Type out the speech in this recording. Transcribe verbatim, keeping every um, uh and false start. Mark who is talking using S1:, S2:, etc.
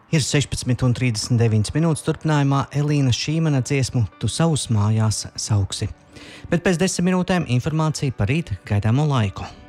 S1: Ir sešpadsmit un trīsdesmit deviņas minūtes, turpinājumā Elīna Šīmana dziesmu Tu savus mājās sauksi. Bet pēc desmit minūtēm informācija par rīt gaidāmo laiku.